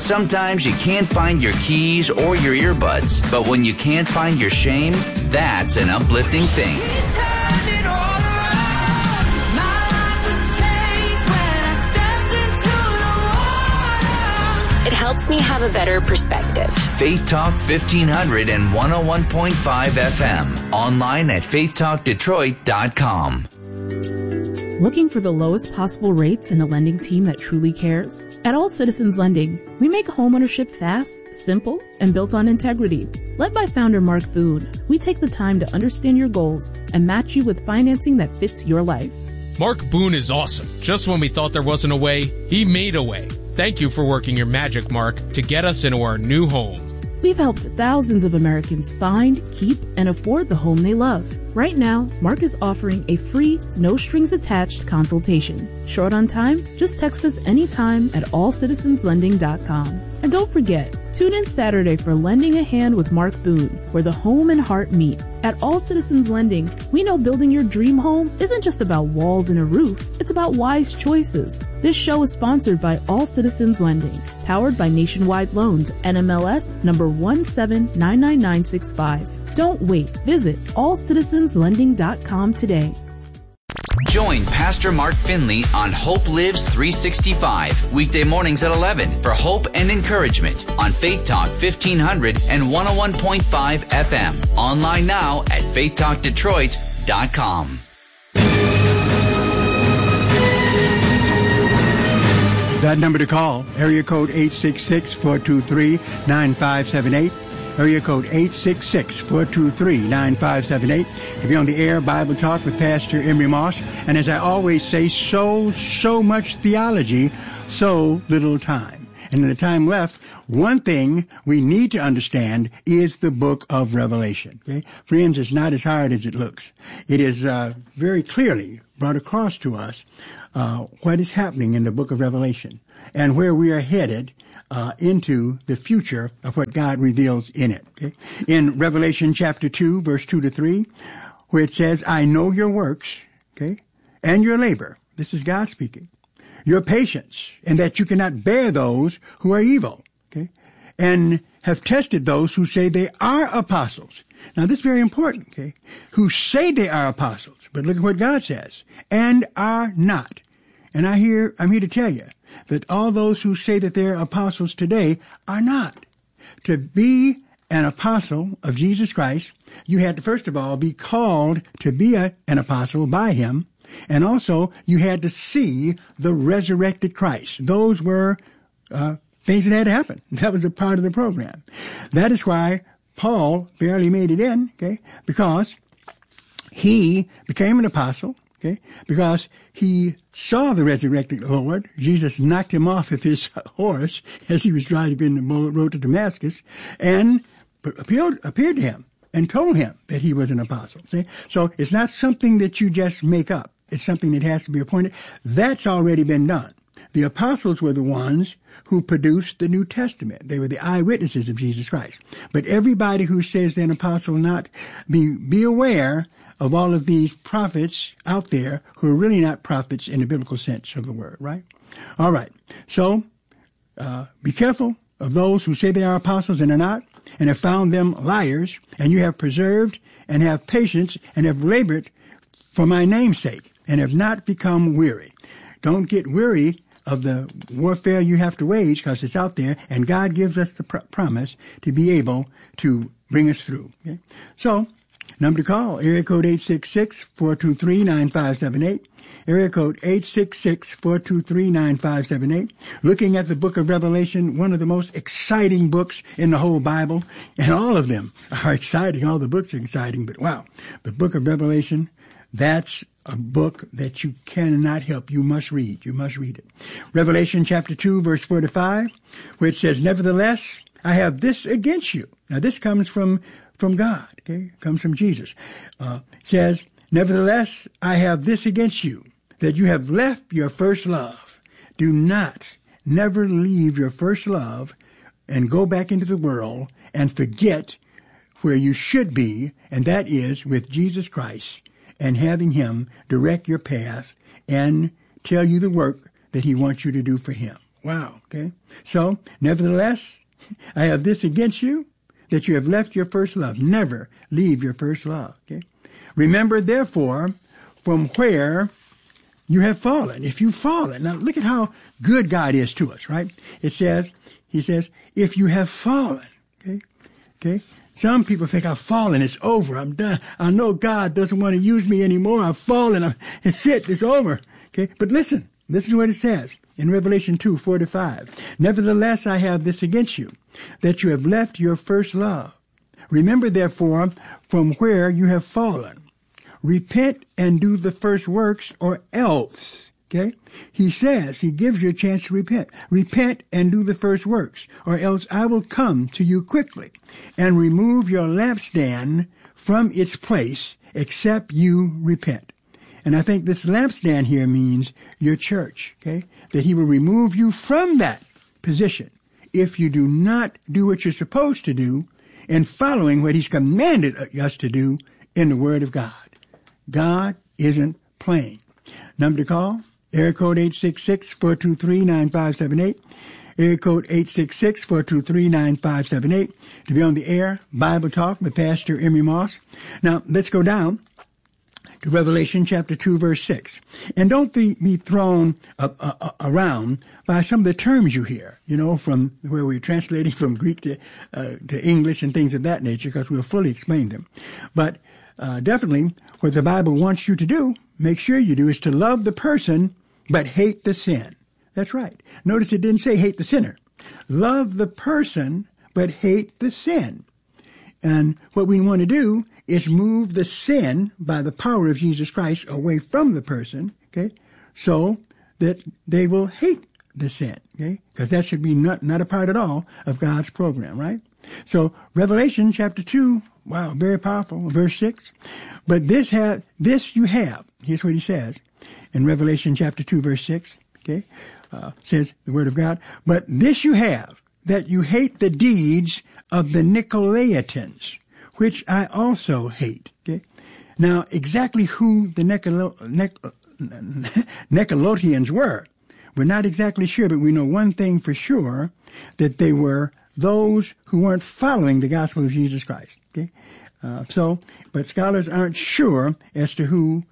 Sometimes you can't find your keys or your earbuds, but when you can't find your shame, that's an uplifting thing. It helps me have a better perspective. Faith Talk 1500 and 101.5 FM. Online at faithtalkdetroit.com. Looking for the lowest possible rates and a lending team that truly cares? At All Citizens Lending, we make homeownership fast, simple, and built on integrity. Led by founder Mark Boone, we take the time to understand your goals and match you with financing that fits your life. Mark Boone is awesome. Just when we thought there wasn't a way, he made a way. Thank you for working your magic, Mark, to get us into our new home. We've helped thousands of Americans find, keep, and afford the home they love. Right now, Mark is offering a free, no-strings-attached consultation. Short on time? Just text us anytime at allcitizenslending.com. And don't forget, tune in Saturday for Lending a Hand with Mark Boone, where the home and heart meet. At All Citizens Lending, we know building your dream home isn't just about walls and a roof. It's about wise choices. This show is sponsored by All Citizens Lending, powered by Nationwide Loans, NMLS number 1799965. Don't wait. Visit allcitizenslending.com today. Join Pastor Mark Finley on Hope Lives 365, weekday mornings at 11 for hope and encouragement on Faith Talk 1500 and 101.5 FM. Online now at faithtalkdetroit.com. That number to call, area code 866-423-9578. Area code 866-423-9578. To be on the air, Bible Talk with Pastor Emery Moss. And as I always say, so much theology, so little time. And in the time left, one thing we need to understand is the book of Revelation. Okay? Friends, it's not as hard as it looks. It is very clearly brought across to us what is happening in the book of Revelation and where we are headed into the future of what God reveals in it. Okay? In Revelation chapter 2, verse 2-3, where it says, I know your works, okay, and your labor. This is God speaking. Your patience, and that you cannot bear those who are evil, okay, and have tested those who say they are apostles. Now, this is very important, okay, who say they are apostles. But look at what God says, and are not. And I'm here to tell you that all those who say that they're apostles today are not. To be an apostle of Jesus Christ, you had to, first of all, be called to be an apostle by him, and also you had to see the resurrected Christ. Those were things that had to happen. That was a part of the program. That is why Paul barely made it in, okay, because he became an apostle, okay, because he saw the resurrected Lord. Jesus knocked him off of his horse as he was driving in the road to Damascus and appeared to him and told him that he was an apostle. See? So it's not something that you just make up. It's something that has to be appointed. That's already been done. The apostles were the ones who produced the New Testament. They were the eyewitnesses of Jesus Christ. But everybody who says they're an apostle not, be aware of all of these prophets out there who are really not prophets in the biblical sense of the word, right? All right. So, be careful of those who say they are apostles and are not, and have found them liars, and you have preserved and have patience and have labored for my name's sake and have not become weary. Don't get weary of the warfare you have to wage because it's out there, and God gives us the promise to be able to bring us through. Okay? So, number to call, area code 866-423-9578. Area code 866-423-9578. Looking at the book of Revelation, one of the most exciting books in the whole Bible. And all of them are exciting. All the books are exciting. But wow, the book of Revelation, that's a book that you cannot help. You must read. You must read it. Revelation chapter 2, verse 4-5, where it says, nevertheless, I have this against you. Now, this comes from God, okay? It comes from Jesus. It says, nevertheless, I have this against you, that you have left your first love. Do not, never leave your first love and go back into the world and forget where you should be, and that is with Jesus Christ, and having him direct your path and tell you the work that he wants you to do for him. Wow. Okay. So, nevertheless, I have this against you, that you have left your first love. Never leave your first love. Okay. Remember, therefore, from where you have fallen. If you've fallen. Now, look at how good God is to us, right? He says, if you have fallen. Okay. Okay. Some people think I've fallen. It's over. I'm done. I know God doesn't want to use me anymore. I've fallen. It's it. It's over. Okay. But listen to what it says in Revelation 2:4-5. Nevertheless, I have this against you, that you have left your first love. Remember, therefore, from where you have fallen. Repent and do the first works, or else. Okay? He says, he gives you a chance to repent. Repent and do the first works, or else I will come to you quickly and remove your lampstand from its place, except you repent. And I think this lampstand here means your church, okay? That he will remove you from that position if you do not do what you're supposed to do and following what he's commanded us to do in the Word of God. God isn't playing. Number to call, area code 866-423-9578. Area code 866-423-9578. To be on the air, Bible Talk with Pastor Emery Moss. Now, let's go down to Revelation chapter 2, verse 6. And don't be thrown around by some of the terms you hear, from where we're translating from Greek to English and things of that nature, because we'll fully explain them. But definitely, what the Bible wants you to do, make sure you do, is to love the person, but hate the sin. That's right. Notice it didn't say hate the sinner. Love the person, but hate the sin. And what we want to do is move the sin by the power of Jesus Christ away from the person, okay, so that they will hate the sin, okay, because that should be not a part at all of God's program, right? So Revelation chapter 2, wow, very powerful, verse 6. But this you have, here's what he says in Revelation chapter 2, verse 6, okay, says the Word of God, but this you have, that you hate the deeds of the Nicolaitans, which I also hate. Okay, now exactly who the Nicolaitans were, we're not exactly sure, but we know one thing for sure, that they were those who weren't following the gospel of Jesus Christ. Okay, but scholars aren't sure as to who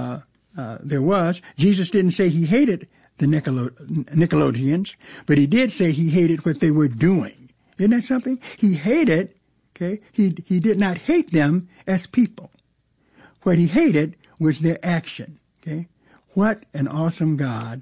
there was. Jesus didn't say he hated the Nicolaitans, but he did say he hated what they were doing. Isn't that something? He hated, okay, he did not hate them as people. What he hated was their action, okay? What an awesome God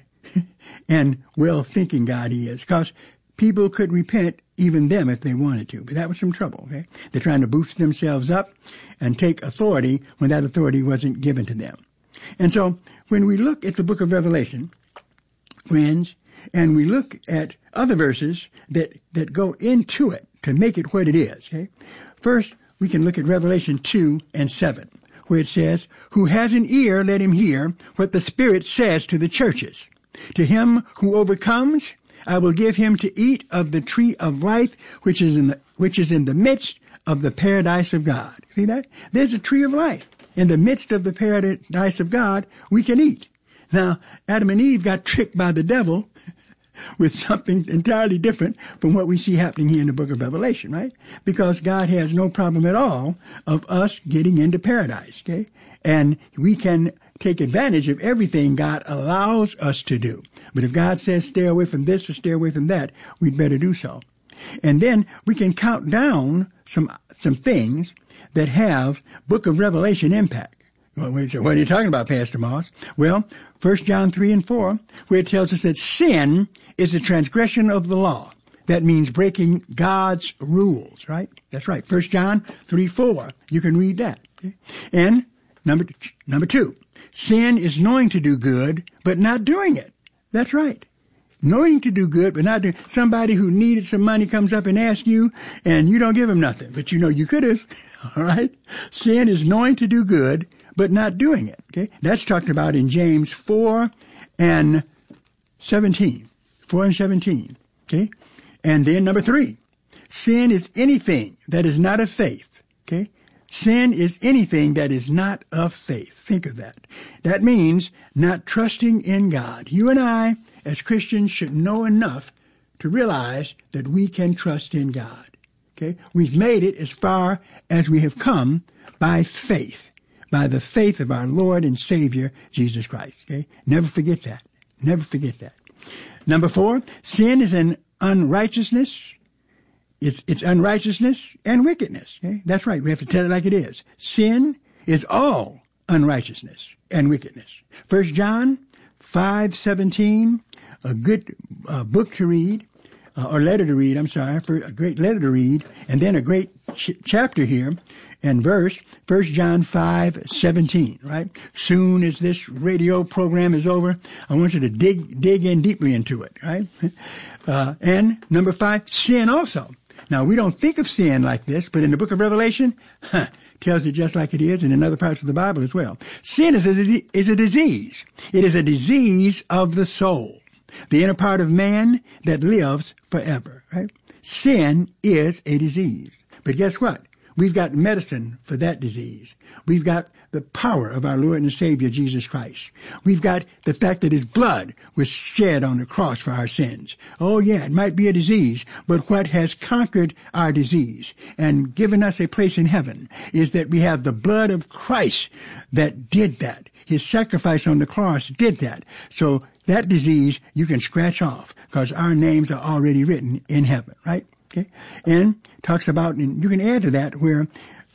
and well-thinking God he is, because people could repent, even them, if they wanted to. But that was some trouble, okay? They're trying to boost themselves up and take authority when that authority wasn't given to them. And so when we look at the book of Revelation, friends, and we look at other verses that go into it to make it what it is, okay? First, we can look at Revelation 2:7, where it says, who has an ear, let him hear what the Spirit says to the churches. To him who overcomes, I will give him to eat of the tree of life, which is in the midst of the paradise of God. See that? There's a tree of life. In the midst of the paradise of God, we can eat. Now, Adam and Eve got tricked by the devil with something entirely different from what we see happening here in the book of Revelation, right? Because God has no problem at all of us getting into paradise, okay? And we can take advantage of everything God allows us to do. But if God says stay away from this or stay away from that, we'd better do so. And then we can count down some things that have book of Revelation impact. Well, what are you talking about, Pastor Moss? Well, 1 John 3:4, where it tells us that sin is a transgression of the law. That means breaking God's rules, right? That's right. 1 John 3:4. You can read that. Okay? And number 2, sin is knowing to do good, but not doing it. That's right. Knowing to do good, but not doing. Somebody who needed some money comes up and asks you, and you don't give him nothing, but you know you could have. All right? Sin is knowing to do good, but not doing it. Okay? That's talked about in James 4:17. 4:17. Okay? And then number 3, sin is anything that is not of faith. Okay? Sin is anything that is not of faith. Think of that. That means not trusting in God. You and I, as Christians, should know enough to realize that we can trust in God. Okay? We've made it as far as we have come by faith, by the faith of our Lord and Savior, Jesus Christ. Okay? Never forget that. Never forget that. Number 4, sin is an unrighteousness. It's unrighteousness and wickedness. Okay? That's right. We have to tell it like it is. Sin is all unrighteousness and wickedness. 1 John 5:17, a good book to read, or letter to read, a great letter to read, and then a great chapter here and verse, 1 John 5:17, right? Soon as this radio program is over, I want you to dig in deeply into it, right? And number 5, sin also. Now, we don't think of sin like this, but in the book of Revelation, tells it just like it is, and in other parts of the Bible as well. Sin is a disease. It is a disease of the soul, the inner part of man that lives forever, right? Sin is a disease. But guess what? We've got medicine for that disease. We've got the power of our Lord and Savior, Jesus Christ. We've got the fact that his blood was shed on the cross for our sins. Oh yeah, it might be a disease, but what has conquered our disease and given us a place in heaven is that we have the blood of Christ that did that. His sacrifice on the cross did that. So that disease you can scratch off because our names are already written in heaven, right? Okay. And talks about, and you can add to that where,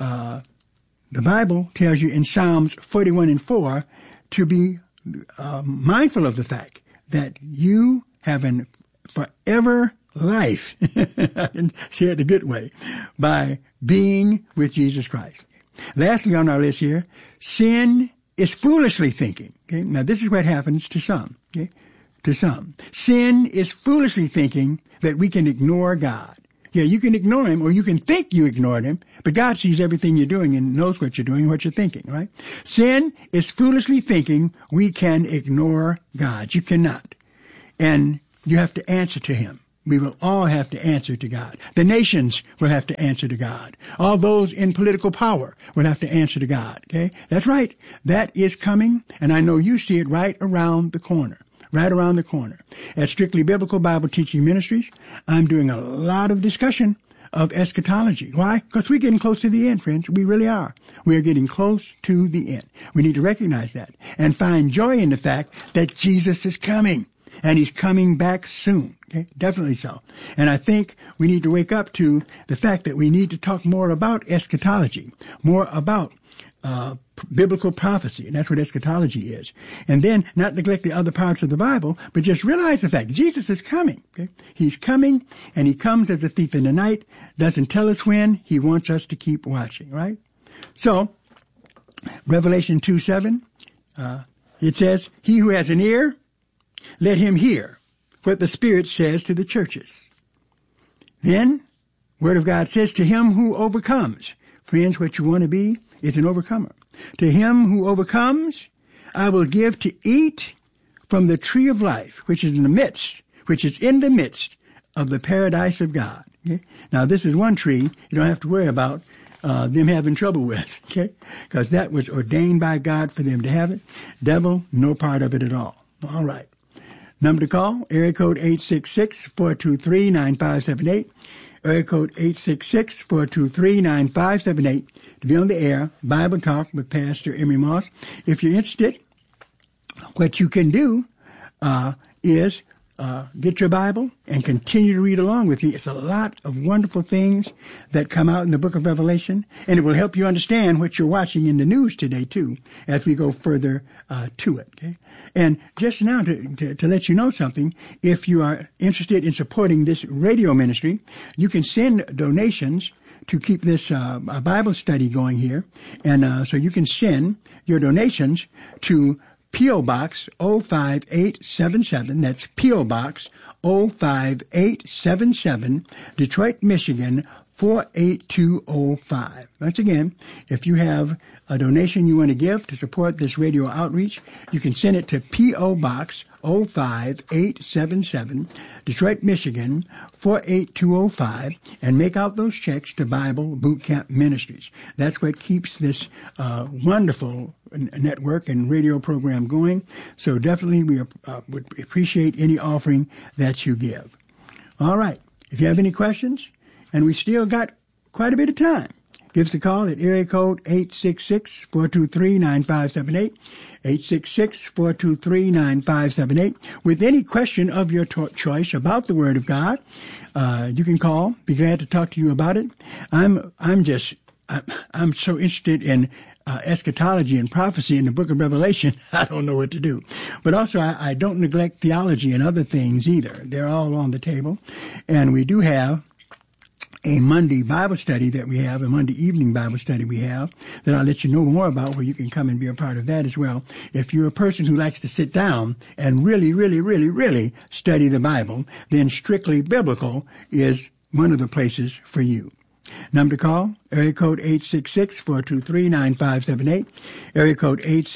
the Bible tells you in Psalms 41:4 to be mindful of the fact that you have an forever life, I can say it the good way, by being with Jesus Christ. Lastly on our list here, sin is foolishly thinking. Okay? Now this is what happens to some. Okay? To some. Sin is foolishly thinking that we can ignore God. Yeah, you can ignore him, or you can think you ignored him, but God sees everything you're doing and knows what you're doing and what you're thinking, right? Sin is foolishly thinking we can ignore God. You cannot. And you have to answer to him. We will all have to answer to God. The nations will have to answer to God. All those in political power will have to answer to God, okay? That's right. That is coming, and I know you see it right around the corner. Right around the corner. At Strictly Biblical Bible Teaching Ministries, I'm doing a lot of discussion of eschatology. Why? Because we're getting close to the end, friends. We really are. We are getting close to the end. We need to recognize that and find joy in the fact that Jesus is coming, and he's coming back soon. Okay? Definitely so. And I think we need to wake up to the fact that we need to talk more about eschatology, more about biblical prophecy, and that's what eschatology is. And then not neglect the other parts of the Bible, but just realize the fact Jesus is coming. Okay? He's coming, and he comes as a thief in the night, doesn't tell us when, he wants us to keep watching, right? So, Revelation 2:7, it says, he who has an ear, let him hear what the Spirit says to the churches. Then, Word of God says, to him who overcomes. Friends, what you want to be is an overcomer. To him who overcomes, I will give to eat from the tree of life, which is in the midst of the paradise of God. Okay? Now, this is one tree you don't have to worry about them having trouble with, okay? Because that was ordained by God for them to have it. Devil, no part of it at all. All right. Number to call, area code 866-423-9578. Area code 866-423-9578 to be on the air, Bible Talk with Pastor Emery Moss. If you're interested, what you can do is get your Bible and continue to read along with me. It's a lot of wonderful things that come out in the book of Revelation, and it will help you understand what you're watching in the news today, too, as we go further to it. Okay? And just now, to let you know something, if you are interested in supporting this radio ministry, you can send donations to keep this Bible study going here. And so you can send your donations to P.O. Box 05877. That's P.O. Box 05877, Detroit, Michigan 48205. Once again, if you have a donation you want to give to support this radio outreach, you can send it to P.O. Box 05877, Detroit, Michigan 48205, and make out those checks to Bible Boot Camp Ministries. That's what keeps this wonderful network and radio program going. So definitely we would appreciate any offering that you give. All right. If you have any questions, and we still got quite a bit of time, give us a call at area code 866-423-9578, 866-423-9578. With any question of your choice about the Word of God, you can call. Be glad to talk to you about it. I'm so interested in eschatology and prophecy in the book of Revelation, I don't know what to do. But also, I don't neglect theology and other things either. They're all on the table. And we do have a Monday Bible study that we have, a Monday evening Bible study we have, that I'll let you know more about, where you can come and be a part of that as well. If you're a person who likes to sit down and really, really, really, really study the Bible, then Strictly Biblical is one of the places for you. Number to call, area code 866-423-9578, area code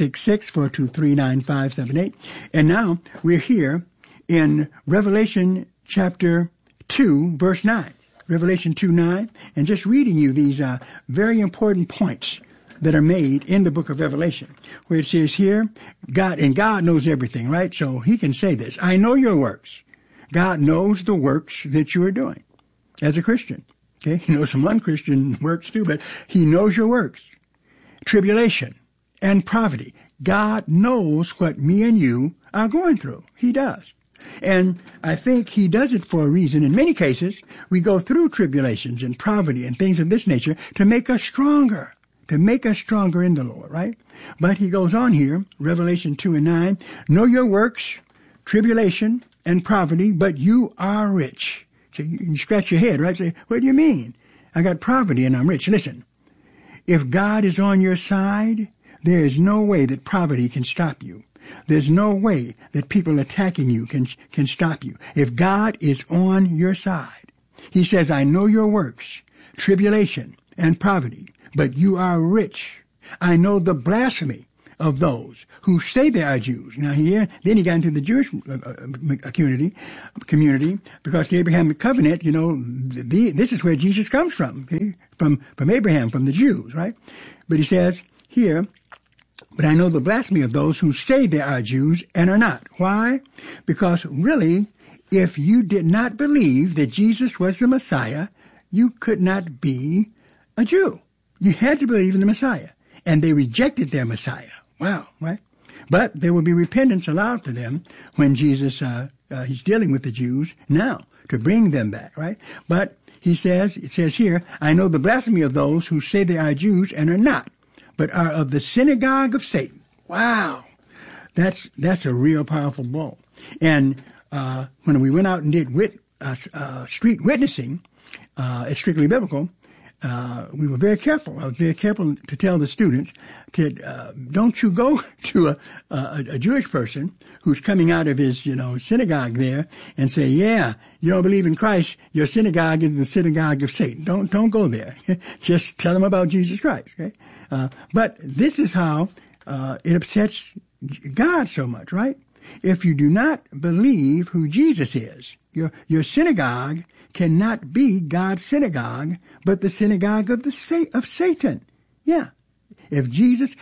866-423-9578. And now we're here in Revelation chapter 2, verse 9. Revelation 2:9, and just reading you these very important points that are made in the book of Revelation, where it says here, God knows everything, right? So he can say this, I know your works. God knows the works that you are doing as a Christian. Okay, he knows some unchristian works too, but he knows your works. Tribulation and poverty. God knows what me and you are going through. He does. And I think he does it for a reason. In many cases, we go through tribulations and poverty and things of this nature to make us stronger in the Lord, right? But he goes on here, Revelation 2:9, know your works, tribulation and poverty, but you are rich. So you scratch your head, right? Say, what do you mean? I got poverty and I'm rich. Listen, if God is on your side, there is no way that poverty can stop you. There's no way that people attacking you can stop you. If God is on your side, he says, I know your works, tribulation and poverty, but you are rich. I know the blasphemy of those who say they are Jews. Now here, then he got into the Jewish community, because the Abrahamic covenant, this is where Jesus comes from, okay? From Abraham, from the Jews, right? But he says here, but I know the blasphemy of those who say they are Jews and are not. Why? Because really, if you did not believe that Jesus was the Messiah, you could not be a Jew. You had to believe in the Messiah. And they rejected their Messiah. Wow, right? But there will be repentance allowed for them when Jesus, he's dealing with the Jews now to bring them back, right? But it says here, I know the blasphemy of those who say they are Jews and are not, but are of the synagogue of Satan. Wow. That's a real powerful blow. And when we went out and did street witnessing at Strictly Biblical, we were very careful. I was very careful to tell the students don't you go to a Jewish person who's coming out of his, synagogue there and say, yeah, you don't believe in Christ, your synagogue is the synagogue of Satan. Don't go there. Just tell them about Jesus Christ, okay? But this is how it upsets God so much, right? If you do not believe who Jesus is, your synagogue cannot be God's synagogue, but the synagogue of Satan. Yeah. If Jesus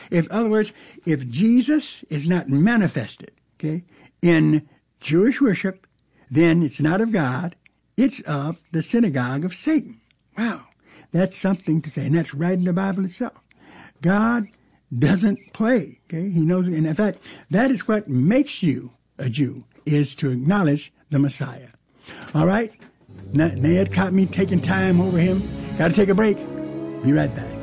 is not manifested, okay, in Jewish worship, then it's not of God, it's of the synagogue of Satan. Wow. That's something to say, and that's right in the Bible itself. God doesn't play, okay? He knows it. And in fact, that is what makes you a Jew, is to acknowledge the Messiah. All right? Ned caught me taking time over him. Got to take a break. Be right back.